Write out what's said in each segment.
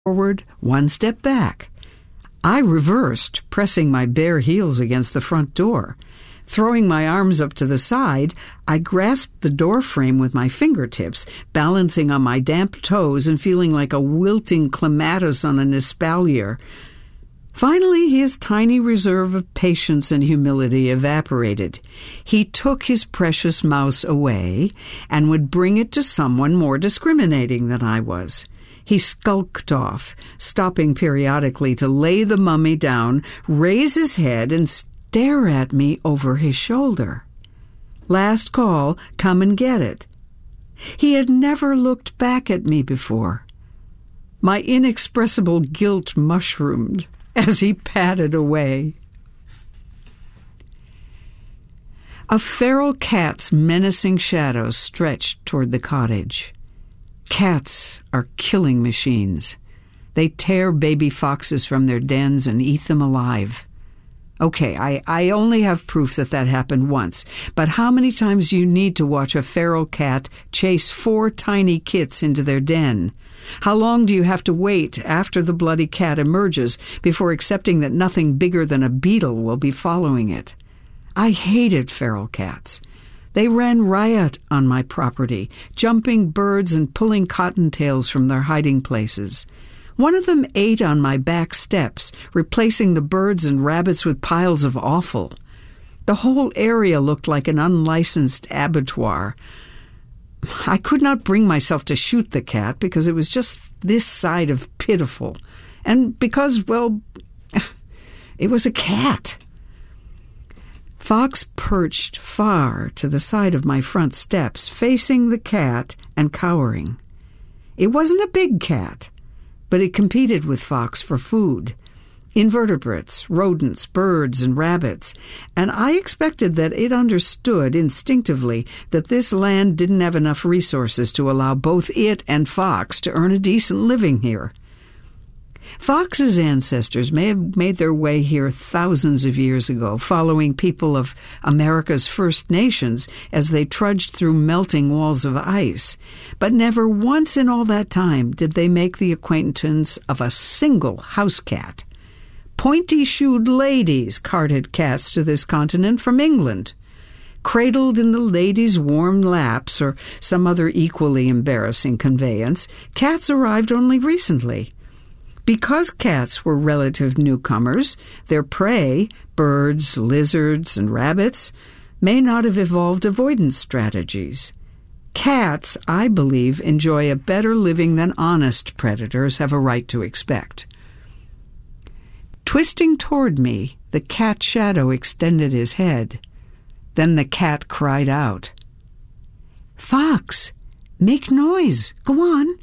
forward, one step back. I reversed, pressing my bare heels against the front door. Throwing my arms up to the side, I grasped the door frame with my fingertips, balancing on my damp toes and feeling like a wilting clematis on an espalier. Finally, his tiny reserve of patience and humility evaporated. He took his precious mouse away and would bring it to someone more discriminating than I was. He skulked off, stopping periodically to lay the mummy down, raise his head, and stare at me over his shoulder. Last call, come and get it. He had never looked back at me before. My inexpressible guilt mushroomed as he padded away. A feral cat's menacing shadow stretched toward the cottage. Cats are killing machines. They tear baby foxes from their dens and eat them alive. Okay, I only have proof that happened once, but how many times do you need to watch a feral cat chase 4 tiny kits into their den? How long do you have to wait after the bloody cat emerges before accepting that nothing bigger than a beetle will be following it? I hated feral cats. They ran riot on my property, jumping birds and pulling cottontails from their hiding places. One of them ate on my back steps, replacing the birds and rabbits with piles of offal. The whole area looked like an unlicensed abattoir. I could not bring myself to shoot the cat because it was just this side of pitiful, and because, well, it was a cat. Fox perched far to the side of my front steps, facing the cat and cowering. It wasn't a big cat, but it competed with Fox for food. Invertebrates, rodents, birds, and rabbits, and I expected that it understood instinctively that this land didn't have enough resources to allow both it and Fox to earn a decent living here. Fox's ancestors may have made their way here thousands of years ago, following people of America's First Nations as they trudged through melting walls of ice. But never once in all that time did they make the acquaintance of a single house cat. Pointy-shoed ladies carted cats to this continent from England. Cradled in the ladies' warm laps or some other equally embarrassing conveyance, cats arrived only recently. Because cats were relative newcomers, their prey, birds, lizards, and rabbits, may not have evolved avoidance strategies. Cats, I believe, enjoy a better living than honest predators have a right to expect. Twisting toward me, the cat shadow extended his head. Then the cat cried out, "Fox, make noise! Go on!"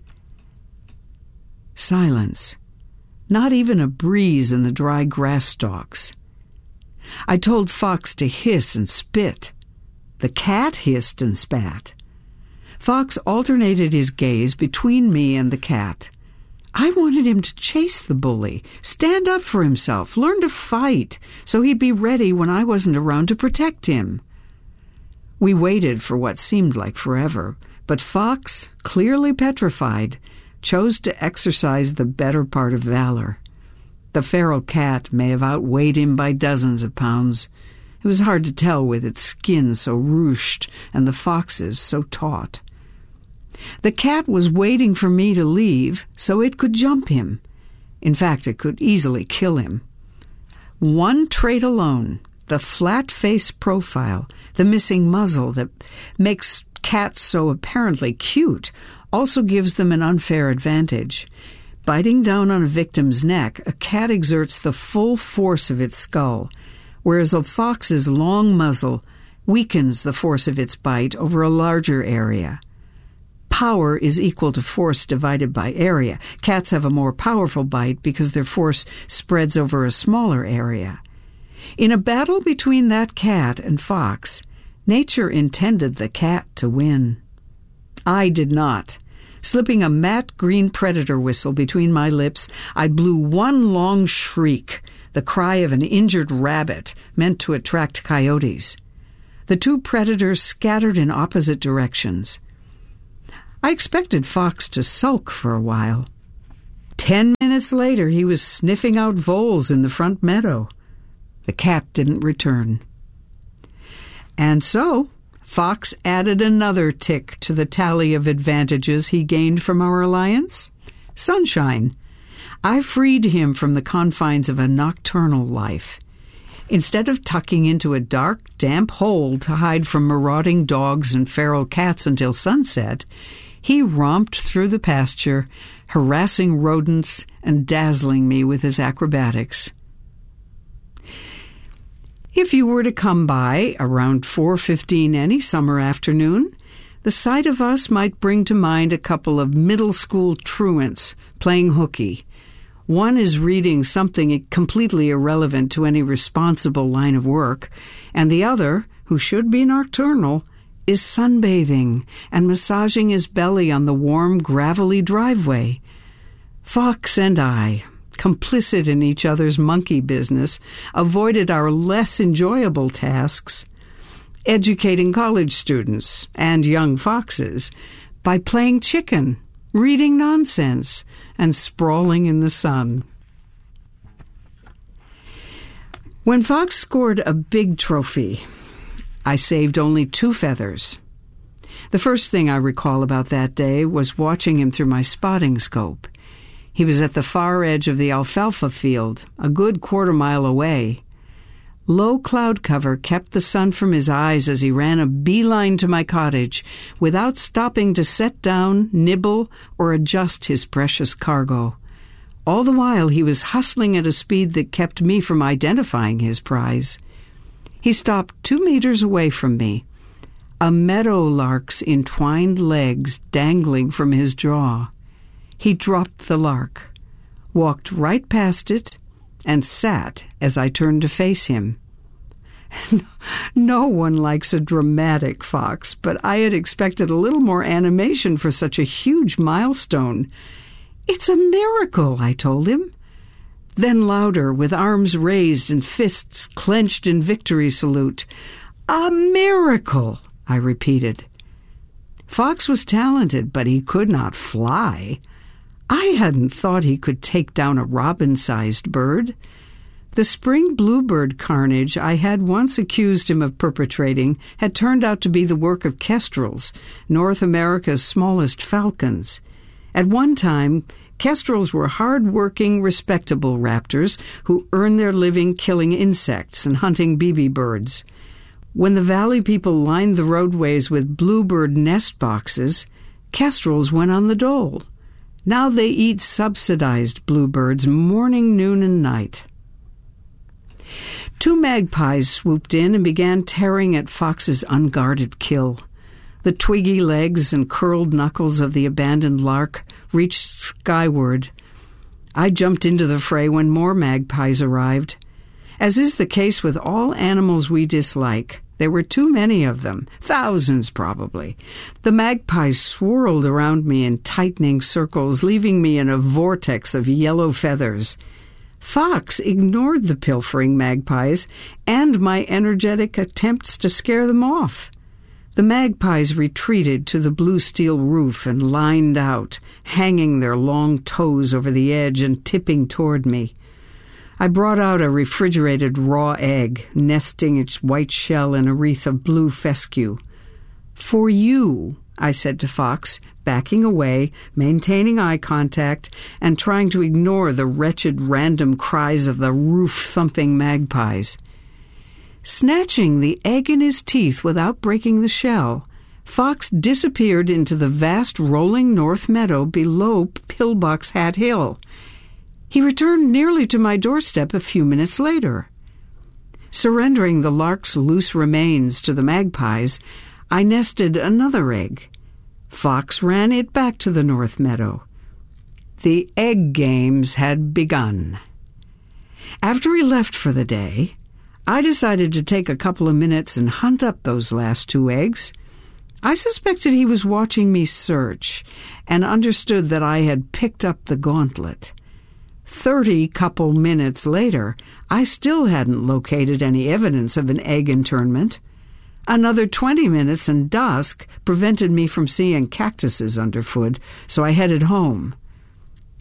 Silence. Not even a breeze in the dry grass stalks. I told Fox to hiss and spit. The cat hissed and spat. Fox alternated his gaze between me and the cat. I wanted him to chase the bully, stand up for himself, learn to fight, so he'd be ready when I wasn't around to protect him. We waited for what seemed like forever, but Fox, clearly petrified, chose to exercise the better part of valor. The feral cat may have outweighed him by dozens of pounds. It was hard to tell with its skin so ruched and the fox's so taut. The cat was waiting for me to leave so it could jump him. In fact, it could easily kill him. One trait alone, the flat face profile, the missing muzzle that makes cats so apparently cute, also gives them an unfair advantage. Biting down on a victim's neck, a cat exerts the full force of its skull, whereas a fox's long muzzle weakens the force of its bite over a larger area. Power is equal to force divided by area. Cats have a more powerful bite because their force spreads over a smaller area. In a battle between that cat and Fox, nature intended the cat to win. I did not. Slipping a matte green predator whistle between my lips, I blew one long shriek, the cry of an injured rabbit meant to attract coyotes. The two predators scattered in opposite directions. I expected Fox to sulk for a while. 10 minutes later, he was sniffing out voles in the front meadow. The cat didn't return. And so, Fox added another tick to the tally of advantages he gained from our alliance. Sunshine. I freed him from the confines of a nocturnal life. Instead of tucking into a dark, damp hole to hide from marauding dogs and feral cats until sunset, he romped through the pasture, harassing rodents and dazzling me with his acrobatics. If you were to come by around 4:15 any summer afternoon, the sight of us might bring to mind a couple of middle school truants playing hooky. One is reading something completely irrelevant to any responsible line of work, and the other, who should be nocturnal, is sunbathing and massaging his belly on the warm, gravelly driveway. Fox and I, complicit in each other's monkey business, avoided our less enjoyable tasks, educating college students and young foxes, by playing chicken, reading nonsense, and sprawling in the sun. When Fox scored a big trophy, I saved only 2 feathers. The first thing I recall about that day was watching him through my spotting scope. He was at the far edge of the alfalfa field, a good quarter-mile away. Low cloud cover kept the sun from his eyes as he ran a beeline to my cottage without stopping to set down, nibble, or adjust his precious cargo. All the while he was hustling at a speed that kept me from identifying his prize. He stopped 2 meters away from me, a meadowlark's entwined legs dangling from his jaw. He dropped the lark, walked right past it, and sat as I turned to face him. No one likes a dramatic fox, but I had expected a little more animation for such a huge milestone. "It's a miracle," I told him. Then louder, with arms raised and fists clenched in victory salute. "A miracle," I repeated. Fox was talented, but he could not fly. I hadn't thought he could take down a robin-sized bird. The spring bluebird carnage I had once accused him of perpetrating had turned out to be the work of kestrels, North America's smallest falcons. At one time, kestrels were hard-working, respectable raptors who earned their living killing insects and hunting BB birds. When the valley people lined the roadways with bluebird nest boxes, kestrels went on the dole. Now they eat subsidized bluebirds morning, noon, and night. 2 magpies swooped in and began tearing at Fox's unguarded kill. The twiggy legs and curled knuckles of the abandoned lark reached skyward. I jumped into the fray when more magpies arrived. As is the case with all animals we dislike, there were too many of them, thousands probably. The magpies swirled around me in tightening circles, leaving me in a vortex of yellow feathers. Fox ignored the pilfering magpies and my energetic attempts to scare them off. The magpies retreated to the blue steel roof and lined out, hanging their long toes over the edge and tipping toward me. I brought out a refrigerated raw egg, nesting its white shell in a wreath of blue fescue. "For you," I said to Fox, backing away, maintaining eye contact, and trying to ignore the wretched random cries of the roof-thumping magpies. Snatching the egg in his teeth without breaking the shell, Fox disappeared into the vast rolling north meadow below Pillbox Hat Hill. He returned nearly to my doorstep a few minutes later. Surrendering the lark's loose remains to the magpies, I nested another egg. Fox ran it back to the north meadow. The egg games had begun. After he left for the day, I decided to take a couple of minutes and hunt up those last 2 eggs. I suspected he was watching me search and understood that I had picked up the gauntlet. 30 couple minutes later, I still hadn't located any evidence of an egg internment. Another 20 minutes and dusk prevented me from seeing cactuses underfoot, so I headed home.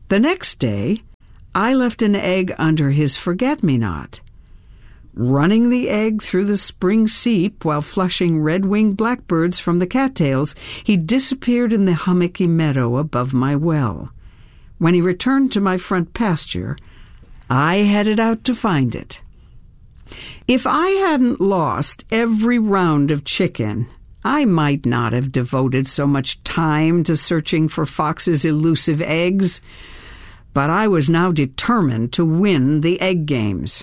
The next day, I left an egg under his forget-me-not. Running the egg through the spring seep while flushing red-winged blackbirds from the cattails, he disappeared in the hummocky meadow above my well. When he returned to my front pasture, I headed out to find it. If I hadn't lost every round of chicken, I might not have devoted so much time to searching for Fox's elusive eggs, but I was now determined to win the egg games.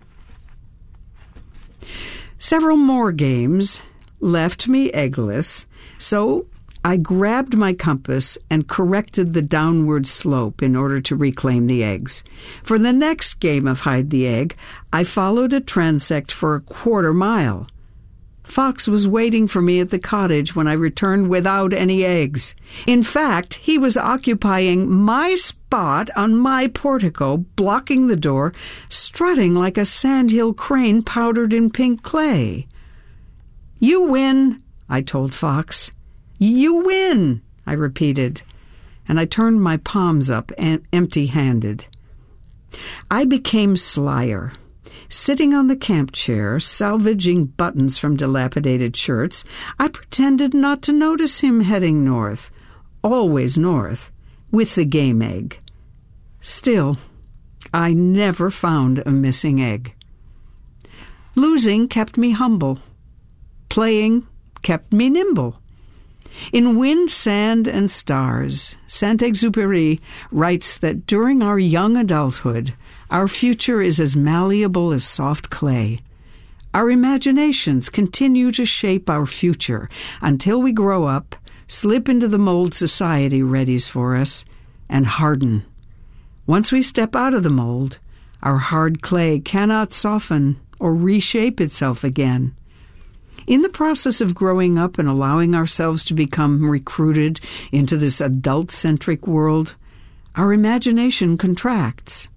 Several more games left me eggless, so I grabbed my compass and corrected the downward slope in order to reclaim the eggs. For the next game of hide the egg, I followed a transect for a quarter mile. Fox was waiting for me at the cottage when I returned without any eggs. In fact, he was occupying my spot on my portico, blocking the door, strutting like a sandhill crane powdered in pink clay. "You win," I told Fox. "You win," I repeated, and I turned my palms up empty-handed. I became slyer. Sitting on the camp chair, salvaging buttons from dilapidated shirts, I pretended not to notice him heading north, always north, with the game egg. Still, I never found a missing egg. Losing kept me humble. Playing kept me nimble. In Wind, Sand, and Stars, Saint-Exupéry writes that during our young adulthood, our future is as malleable as soft clay. Our imaginations continue to shape our future until we grow up, slip into the mold society readies for us, and harden. Once we step out of the mold, our hard clay cannot soften or reshape itself again. In the process of growing up and allowing ourselves to become recruited into this adult-centric world, our imagination contracts.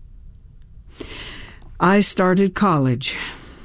I started college.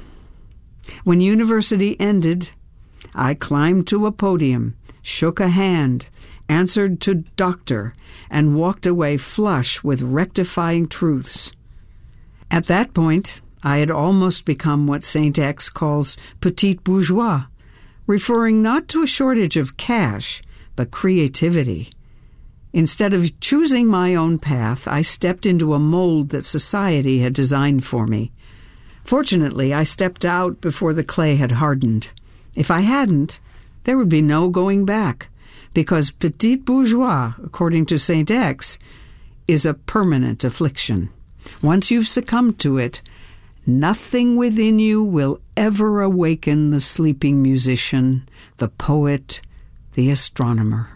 When university ended, I climbed to a podium, shook a hand, answered to doctor, and walked away flush with rectifying truths. At that point, I had almost become what St. X calls petit bourgeois, referring not to a shortage of cash, but creativity. Instead of choosing my own path, I stepped into a mold that society had designed for me. Fortunately, I stepped out before the clay had hardened. If I hadn't, there would be no going back, because petit bourgeois, according to St. X, is a permanent affliction. Once you've succumbed to it, nothing within you will ever awaken the sleeping musician, the poet, the astronomer.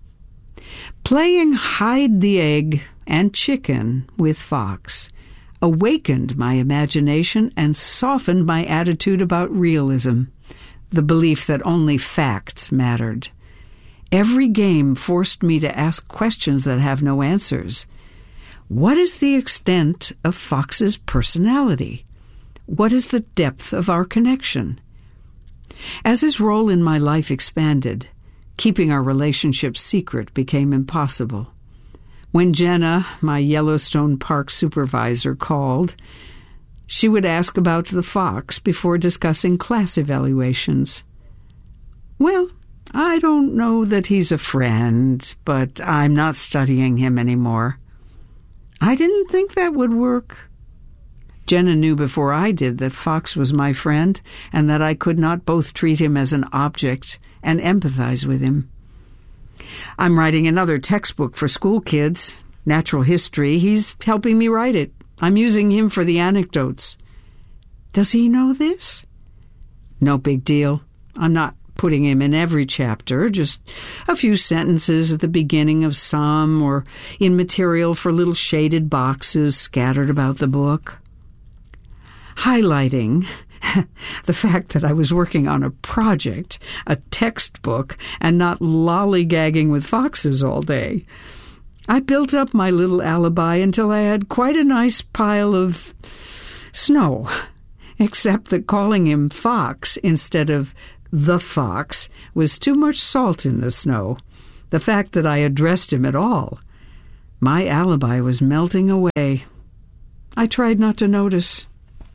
Playing hide the egg and chicken with Fox awakened my imagination and softened my attitude about realism, the belief that only facts mattered. Every game forced me to ask questions that have no answers. What is the extent of Fox's personality? What is the depth of our connection? As his role in my life expanded, keeping our relationship secret became impossible. When Jenna, my Yellowstone Park supervisor, called, she would ask about the fox before discussing class evaluations. "Well, I don't know that he's a friend, but I'm not studying him anymore." I didn't think that would work. Jenna knew before I did that Fox was my friend and that I could not both treat him as an object and empathize with him. I'm writing another textbook for school kids, natural history. He's helping me write it. I'm using him for the anecdotes. Does he know this? No big deal. I'm not putting him in every chapter, just a few sentences at the beginning of some or in material for little shaded boxes scattered about the book. Highlighting the fact that I was working on a project, a textbook, and not lollygagging with foxes all day. I built up my little alibi until I had quite a nice pile of snow, except that calling him Fox instead of the Fox was too much salt in the snow, the fact that I addressed him at all. My alibi was melting away. I tried not to notice.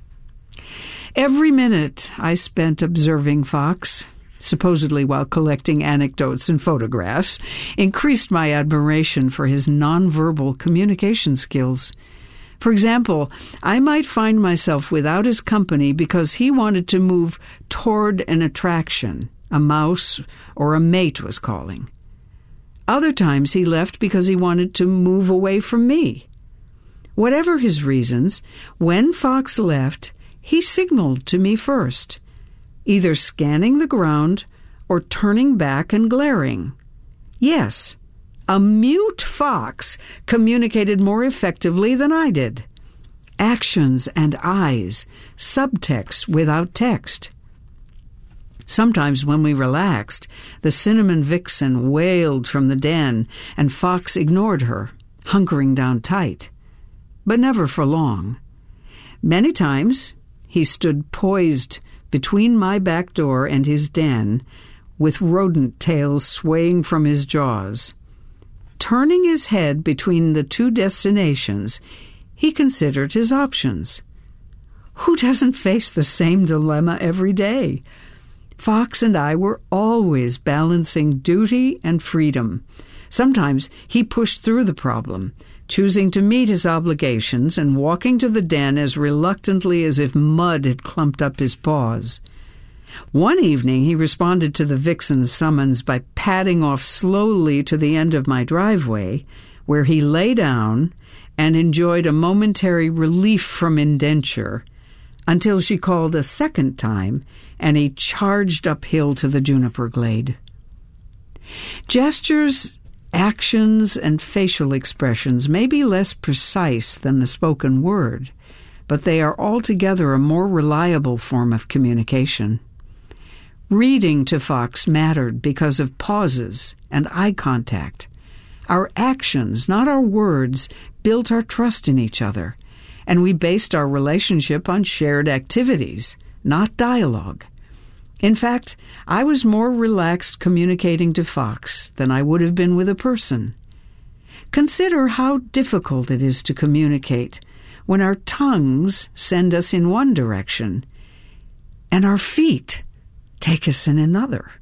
Every minute I spent observing Fox, supposedly while collecting anecdotes and photographs, increased my admiration for his nonverbal communication skills. For example, I might find myself without his company because he wanted to move toward an attraction, a mouse or a mate was calling. Other times he left because he wanted to move away from me. Whatever his reasons, when Fox left, he signaled to me first, either scanning the ground or turning back and glaring. Yes, a mute fox communicated more effectively than I did. Actions and eyes, subtext without text. Sometimes when we relaxed, the cinnamon vixen wailed from the den, and Fox ignored her, hunkering down tight. But never for long. Many times he stood poised between my back door and his den, with rodent tails swaying from his jaws. Turning his head between the two destinations, he considered his options. Who doesn't face the same dilemma every day? Fox and I were always balancing duty and freedom. Sometimes he pushed through the problem, choosing to meet his obligations and walking to the den as reluctantly as if mud had clumped up his paws. One evening he responded to the vixen's summons by padding off slowly to the end of my driveway, where he lay down and enjoyed a momentary relief from indenture, until she called a second time and he charged uphill to the juniper glade. Gestures, actions, and facial expressions may be less precise than the spoken word, but they are altogether a more reliable form of communication. Reading to Fox mattered because of pauses and eye contact. Our actions, not our words, built our trust in each other, and we based our relationship on shared activities, not dialogue. In fact, I was more relaxed communicating to Fox than I would have been with a person. Consider how difficult it is to communicate when our tongues send us in one direction and our feet take us in another.